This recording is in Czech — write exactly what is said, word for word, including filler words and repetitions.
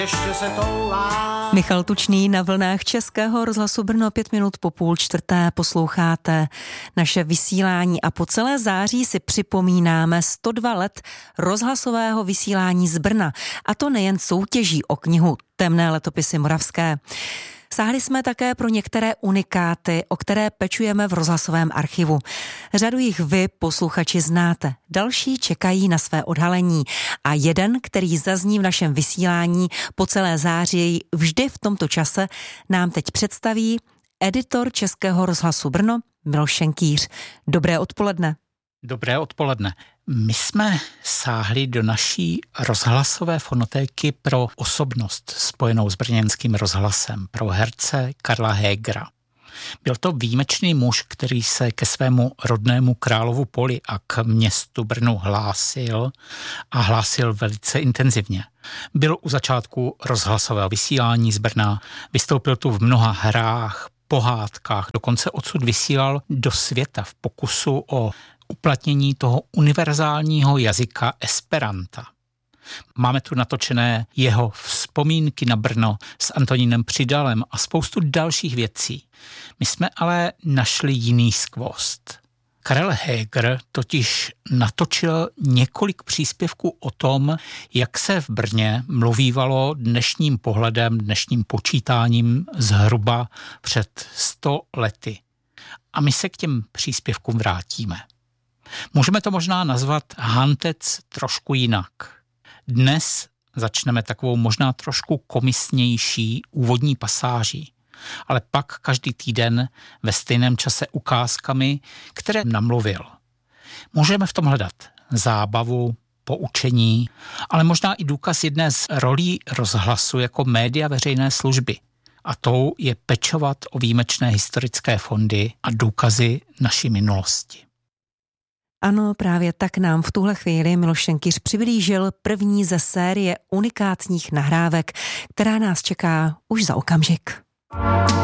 Ještě se toulá. Michal Tučný na vlnách Českého rozhlasu Brno, pět minut po půl čtvrté posloucháte naše vysílání a po celé září si připomínáme sto dva let rozhlasového vysílání z Brna. A to nejen soutěží o knihu Temné letopisy moravské. Sáhli jsme také pro některé unikáty, o které pečujeme v rozhlasovém archivu. Řadu jich vy, posluchači, znáte. Další čekají na své odhalení. A jeden, který zazní v našem vysílání po celé září, vždy v tomto čase, nám teď představí editor Českého rozhlasu Brno Miloš Šenkýř. Dobré odpoledne. Dobré odpoledne. My jsme sáhli do naší rozhlasové fonotéky pro osobnost spojenou s brněnským rozhlasem, pro herce Karla Hégera. Byl to výjimečný muž, který se ke svému rodnému Královu Poli a k městu Brnu hlásil a hlásil velice intenzivně. Byl u začátku rozhlasového vysílání z Brna, vystoupil tu v mnoha hrách, pohádkách, dokonce odsud vysílal do světa v pokusu o uplatnění toho univerzálního jazyka esperanta. Máme tu natočené jeho vzpomínky na Brno s Antonínem Přidalem a spoustu dalších věcí. My jsme ale našli jiný skvost. Karel Héger totiž natočil několik příspěvků o tom, jak se v Brně mluvívalo dnešním pohledem, dnešním počítáním zhruba před sto lety. A my se k těm příspěvkům vrátíme. Můžeme to možná nazvat hantec trošku jinak. Dnes začneme takovou možná trošku komisnější úvodní pasáží, ale pak každý týden ve stejném čase ukázkami, které namluvil. Můžeme v tom hledat zábavu, poučení, ale možná i důkaz jedné z rolí rozhlasu jako média veřejné služby. A tou je pečovat o výjimečné historické fondy a důkazy naší minulosti. Ano, právě tak nám v tuhle chvíli Miloš Šenkýř přiblížil první ze série unikátních nahrávek, která nás čeká už za okamžik.